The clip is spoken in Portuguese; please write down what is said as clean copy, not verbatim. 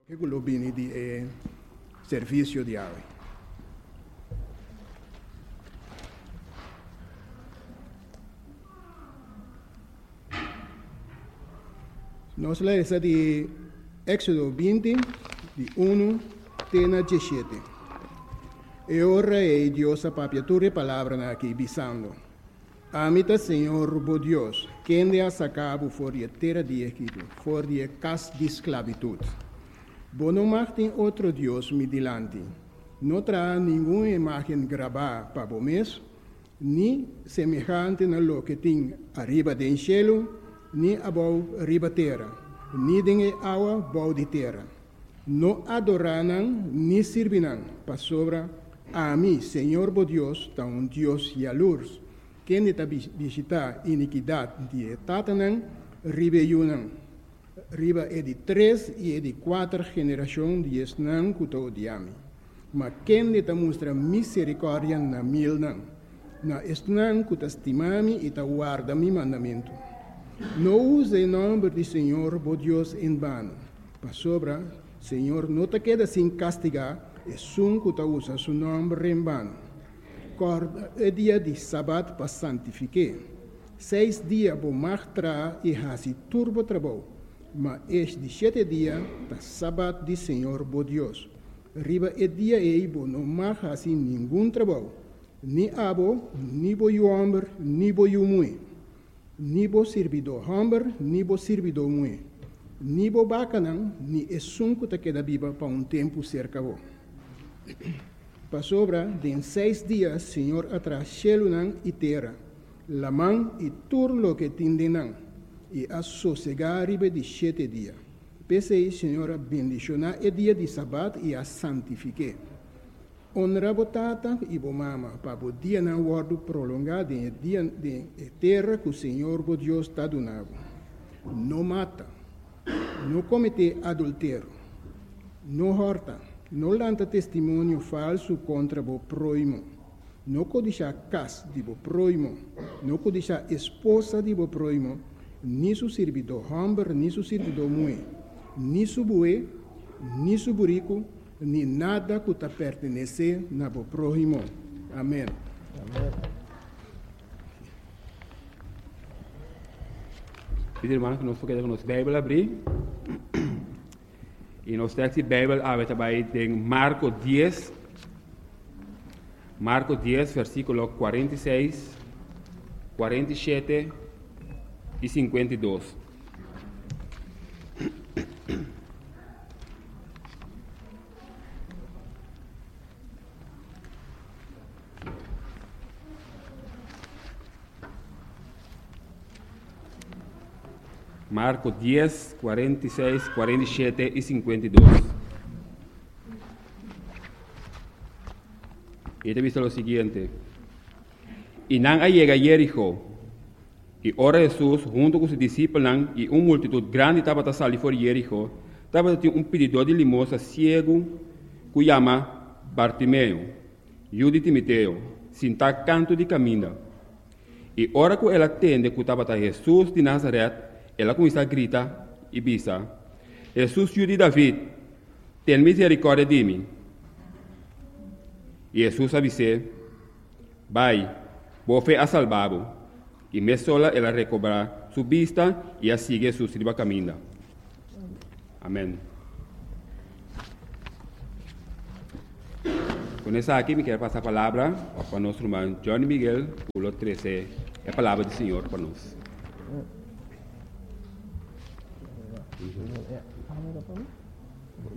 Globini di servizio di água. Nós lemos de Éxodo 20, de 1 até 17. E ora é Deus a papiatura palavra aqui, bisando. Amita Senhor, bo Deus, quem de a sacabo for de terra de Egito, for de casa de esclavitud. Bo não martem outro Deus me dilante. Não terá nenhuma imagem gravada para o mês, nem semelhante na lo que tem arriba do cielo, nem abaixo arriba terra, nem de água abaixo de terra. Não adorarão, nem servirão para sobra a mim, Senhor bo Deus, tão Deus e a luz, quem está visitar iniquidade de Tatanã, rebelião. Riba é de 3 e é de 4 gerações de esnã que estou odiando. Mas quem está mostra misericórdia na mil não. Na esnã que está estimando e está guarda meu mandamento. Não use o nome do Senhor, bo Deus, em vano. Para sobra, Senhor, não te queda sem castigar, é sum que usa o seu nome em vano. Corda é dia de sábado para santificar. 6 dias vou martrar e fazer turbo trabalho. Mas este 7 dias, da sábado de Senhor, bo Deus. Riba é dia e bo não mais assim nenhum trabalho. Nem abo, nem bo homem, nem bo mulher. Nem bo servidor homem, nem bo servidor mulher. Nem bo bacanão, nem é sunco que queda viva para tempo cerca bo. Para sobra, de 6 dias, Senhor atrás cielo e terra. La mão e turlo que tindenão. E a sossegar riba de 7 dias. Pensei, Senhora, bendicionar o dia de sábado e a santificar. Honra a tata e a mama, para o dia não guardo prolongado em dia de terra que o Senhor, o Deus, está donando. Não mata, não comete adultério, não horta, não lanta testemunho falso contra o próximo, não codiça casa de o próximo, não codiça esposa de o próximo, ni su servidor homem, ni su servidor mulher, ni su boi, ni su burico, ni nada que te pertenece na bo próximo. Amém. Amém. Pedir, irmão, que nós podemos nossa Bíblia abrir. E nós temos a Bíblia aberta em Marcos 10. Marcos 10, versículo 46, 47 e 52. Marcos 10, 46, 47 e 52. E te visto lo siguiente. E não llega a Jericó. E ora Jesus, junto com os discípulos e uma multitud grande, estava a sair fora de Jericó. Estava um pedidor de limosna cego, que chama Bartimeu, filho de Timoteo, sentado canto de caminho. E ora que ela atende que estava Jesus de Nazaré, ela começa a gritar e bisa: Jesus, filho de David, tem misericórdia de mim. E Jesus avisou: vai, boa fé a salvá-lo. E me sola ela recobra sua vista e a sigue su sirva caminho. Amém. Com essa aqui, me quero passar a palavra para nosso irmão Johnny Miguel, pulo 13, a palavra do Senhor para nós.